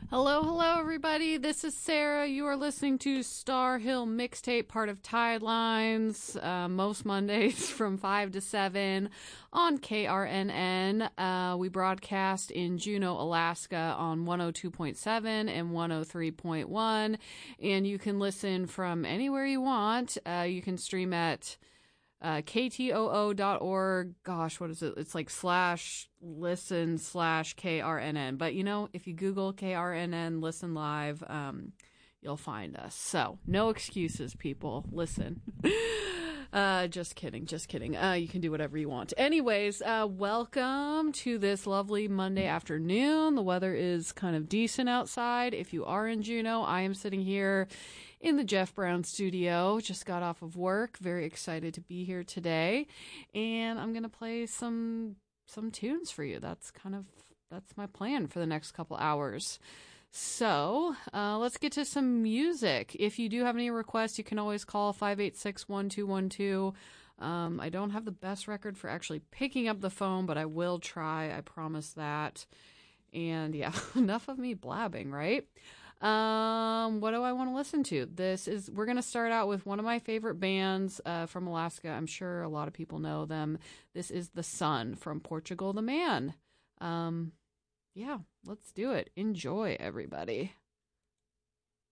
Hello, hello, everybody. This is Sarah. You are listening to Star Hill Mixtape, part of Tidelines, most Mondays from 5 to 7 on KRNN. We broadcast in Juneau, Alaska on 102.7 and 103.1, and you can listen from anywhere you want. You can stream at ktoo.org. Gosh, what is it? It's like /listen/KRNN. But if you Google KRNN Listen Live, you'll find us. So no excuses, people. Listen. Just kidding. You can do whatever you want. Anyways, welcome to this lovely Monday afternoon. The weather is kind of decent outside. If you are in Juneau, I am sitting here in the Jeff Brown studio. Just got off of work. Very excited to be here today. And I'm going to play some tunes for you. That's my plan for the next couple hours. So let's get to some music. If you do have any requests, you can always call 586-1212. I don't have the best record for actually picking up the phone, but I will try. I promise that. And yeah, enough of me blabbing, right? What do I want to listen to? We're going to start out with one of my favorite bands from Alaska. I'm sure a lot of people know them. This is The Sun from Portugal the Man. Yeah, let's do it. Enjoy, everybody.